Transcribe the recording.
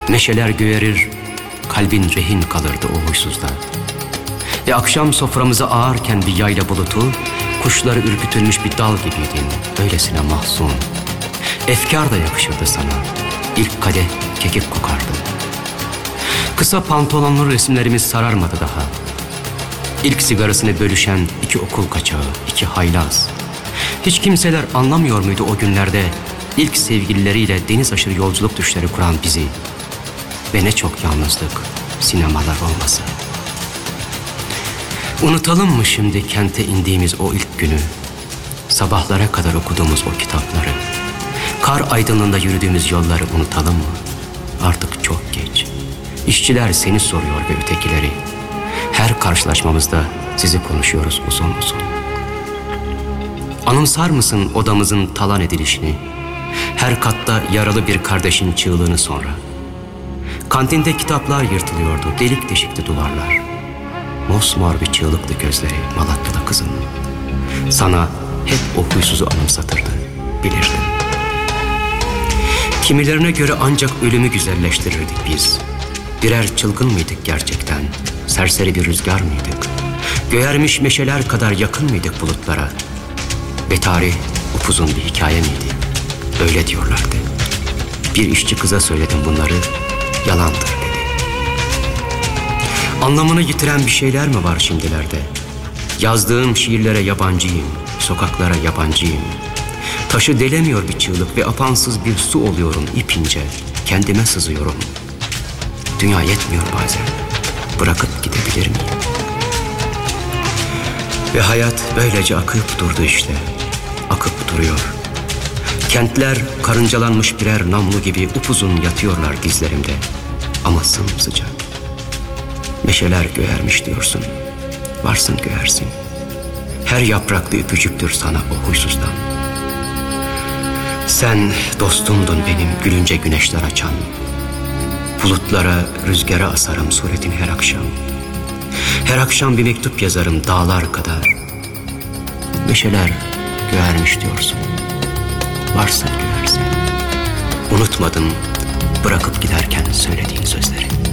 Meşeler göğerir, kalbin rehin kalırdı o huysuzda. Akşam soframıza ağarken bir yayla bulutu, kuşları ürkütülmüş bir dal gibiydin, öylesine mahzun. Efkar da yakışırdı sana, ilk kadeh kekik kokardı. Kısa pantolonlu resimlerimiz sararmadı daha. İlk sigarasını bölüşen iki okul kaçağı, iki haylaz. Hiç kimseler anlamıyor muydu o günlerde ilk sevgilileriyle deniz aşırı yolculuk düşleri kuran bizi? Ve ne çok yalnızlık, sinemalar olması. Unutalım mı şimdi kente indiğimiz o ilk günü? Sabahlara kadar okuduğumuz o kitapları, kar aydınlığında yürüdüğümüz yolları unutalım mı? Artık çok geç. İşçiler seni soruyor ve ötekileri. Her karşılaşmamızda sizi konuşuyoruz uzun uzun. Anımsar mısın odamızın talan edilişini? Her katta yaralı bir kardeşin çığlığını sonra. Kantinde kitaplar yırtılıyordu, delik deşikti duvarlar. Mosmor bir çığlıktı gözleri Malatyalı kızın. Sana hep o huysuzu anımsatırdı, bilirdin. Kimilerine göre ancak ölümü güzelleştirirdik biz. Birer çılgın mıydık gerçekten? Serseri bir rüzgar mıydık? Göğermiş meşeler kadar yakın mıydık bulutlara? Ve tarih upuzun bir hikaye miydi? Öyle diyorlardı. Bir işçi kıza söyledim bunları, yalandır dedi. Anlamını yitiren bir şeyler mi var şimdilerde? Yazdığım şiirlere yabancıyım, sokaklara yabancıyım. Taşı delemiyor bir çığlık ve apansız bir su oluyorum ipince. Kendime sızıyorum. Dünya yetmiyor bazen. Bırakıp gidebilir miyim? Ve hayat böylece akıp durdu işte. Akıp duruyor. Kentler karıncalanmış birer namlu gibi upuzun yatıyorlar dizlerimde. Ama sımsıcak. Meşeler göğermiş diyorsun. Varsın göğersin. Her yaprak bir öpücüktür sana o huysuzdan. Sen dostumdun benim gülünce güneşler açan. Bulutlara, rüzgara asarım suretini her akşam. Her akşam bir mektup yazarım dağlar kadar. Meşeler göğermiş diyorsun. Varsın göğersin. Unutmadım bırakıp giderken söylediğin sözleri.